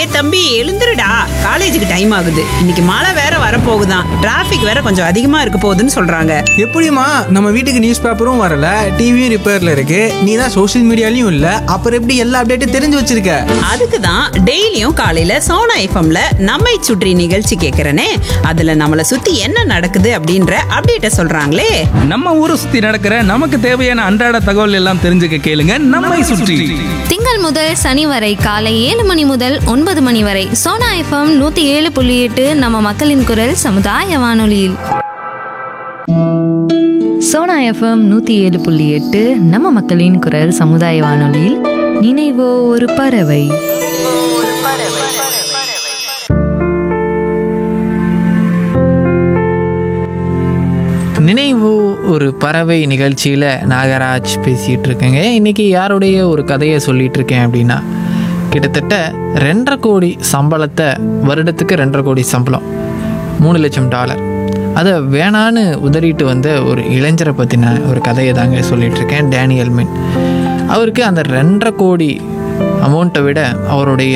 தம்பி எழுந்துருடா, காலேஜுக்கு டைம் ஆகுது. இன்னைக்கு மழை வேற வரப்போகுதான், டிராபிக் வேற கொஞ்சம் அதிகமா இருக்க போகுதுன்னு சொல்றாங்க. எப்படிமா? நம்ம வீட்டுக்கு நியூஸ் பேப்பரும் வரல, டிவியும் ரிப்பேர்ல இருக்கு. நீ தான் சோஷியல் மீடியாலையும் இல்ல, அப்புறம் எப்படி எல்லா அப்டேட்டும் தெரிஞ்சு வச்சிருக்க? அதுக்கு தான் டெய்லியும் காலையில சோனா எஃப்எம்ல நம்மை சுற்றி நிகழ்ச்சி கேட்கறனே. அதுல நம்மளை சுத்தி என்ன நடக்குது அப்படின்ற அப்டேட்ட சொல்றாங்களே. நம்ம ஊரை சுத்தி நடக்கிற நமக்கு தேவையான அன்றாட தகவல் எல்லாம் தெரிஞ்சுக்க கேளுங்க நம்மை சுற்றி. திங்கள் முதல் சனி வரை காலை 7 மணி முதல் 9 மணி வரை சோனா எஃப்எம் 107.8 நம்ம மக்களின் குரல் சமுதாய வானொலியில். சோனா எஃப்எம் 107.8 நம்ம மக்களின் குரல் சமுதாய வானொலியில் நினைவோ ஒரு பறவை. நினைவு ஒரு பறவை நிகழ்ச்சியில் நாகராஜ் பேசிகிட்டு இருக்கேங்க. இன்றைக்கி யாருடைய ஒரு கதையை சொல்லிகிட்டு இருக்கேன் அப்படின்னா, கிட்டத்தட்ட 2.5 கோடி சம்பளத்தை, வருடத்துக்கு 2.5 கோடி சம்பளம், $3 லட்சம், அதை வேணான்னு உதறிட்டு வந்த ஒரு இளைஞரை பற்றின ஒரு கதையை தாங்க சொல்லிகிட்ருக்கேன். டேனியல் மின். அவருக்கு அந்த 2.5 கோடி அமௌண்ட்டை விட அவருடைய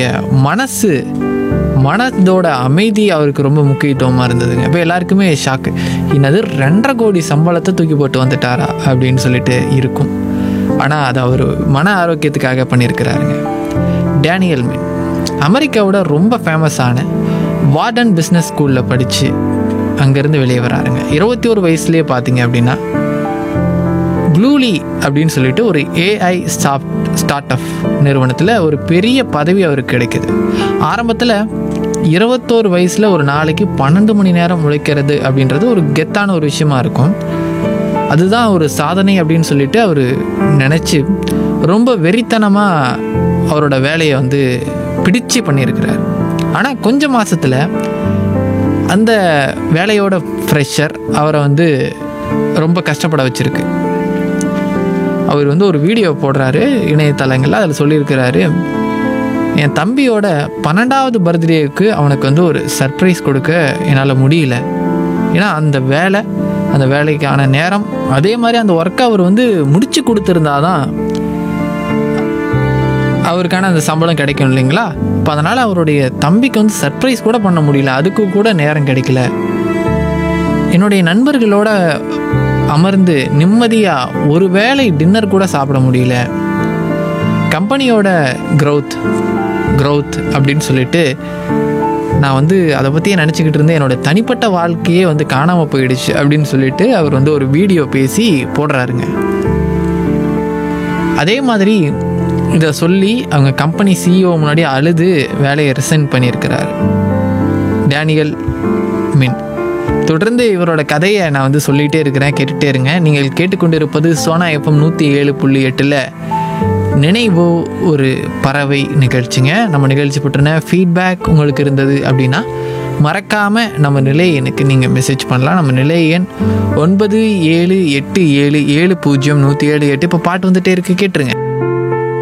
மனதோட அமைதி அவருக்கு ரொம்ப முக்கியத்துவமாக இருந்ததுங்க. இப்போ எல்லாருக்குமே ஷாக்கு, என்னது 2.5 கோடி சம்பளத்தை தூக்கி போட்டு வந்துட்டாரா அப்படின்னு சொல்லிட்டு இருக்கும். ஆனால் அது அவர் மன ஆரோக்கியத்துக்காக பண்ணியிருக்கிறாருங்க. டேனியல் மின் அமெரிக்காவோட ரொம்ப ஃபேமஸான வார்டன் பிஸ்னஸ் ஸ்கூலில் படித்து அங்கேருந்து வெளியே வராருங்க. 21 வயசுலேயே பார்த்தீங்க அப்படின்னா க்ளூலி அப்படின்னு சொல்லிட்டு ஒரு ஏஐ ஸ்டார்ட் அப் நிறுவனத்தில் ஒரு பெரிய பதவி அவருக்கு கிடைக்குது. ஆரம்பத்தில் 21 வயசில் ஒரு நாளைக்கு 12 மணி நேரம் உழைக்கிறது அப்படின்றது ஒரு கெத்தான ஒரு விஷயமா இருக்கும். அதுதான் ஒரு சாதனை அப்படின்னு சொல்லிட்டு அவர் நினச்சி ரொம்ப வெறித்தனமாக அவரோட வேலையை வந்து பிடிச்சு பண்ணியிருக்கிறார். ஆனால் கொஞ்சம் மாதத்தில் அந்த வேலையோட ப்ரெஷர் அவரை வந்து ரொம்ப கஷ்டப்பட வச்சுருக்கு. அவர் வந்து ஒரு வீடியோ போடுறாரு இணையதளங்களில். அதில் சொல்லியிருக்கிறாரு, என் தம்பியோட 12வது பர்த்டேவுக்கு அவனுக்கு வந்து ஒரு சர்ப்ரைஸ் கொடுக்க என்னால் முடியல. ஏன்னா அந்த வேலைக்கான நேரம், அதே மாதிரி அந்த ஒர்க்கை அவர் வந்து முடித்து கொடுத்துருந்தாதான் அவருக்கான அந்த சம்பளம் கிடைக்கும் இல்லைங்களா. இப்போ அதனால் அவருடைய தம்பிக்கு வந்து சர்ப்ரைஸ் கூட பண்ண முடியல, அதுக்கு கூட நேரம் கிடைக்கல. என்னுடைய நண்பர்களோட அமர்ந்து நிம்மதியாக ஒரு வேளை டின்னர் கூட சாப்பிட முடியல. கம்பெனியோட க்ரௌத் அப்படின்னு சொல்லிட்டு நான் வந்து அதை பற்றியே நினச்சிக்கிட்டு இருந்தேன். என்னோடய தனிப்பட்ட வாழ்க்கையே வந்து காணாமல் போயிடுச்சு அப்படின்னு சொல்லிட்டு அவர் வந்து ஒரு வீடியோ பேசி போடுறாருங்க. அதே மாதிரி இதை சொல்லி அவங்க கம்பெனி சிஇஓ முன்னாடி அழுது வேலையை ரிசைன் பண்ணியிருக்கிறார் டேனியல் மின். தொடர்ந்து இவரோட கதையை நான் வந்து சொல்லிகிட்டே இருக்கிறேன், கேட்டுகிட்டே இருங்க. நீங்கள் கேட்டுக்கொண்டு இருப்பது சோனா எஃப்எம் 107.8 நினைவோ ஒரு பறவை நிகழ்ச்சிங்க. நம்ம நிகழ்ச்சி பற்றின ஃபீட்பேக் உங்களுக்கு இருந்தது அப்படின்னா மறக்காமல் நம்ம நிலை எனக்கு நீங்கள் மெசேஜ் பண்ணலாம். நம்ம நிலை எண் 9787700178. இப்போ பாட்டு வந்துகிட்டே இருக்குது, கேட்டுருங்க.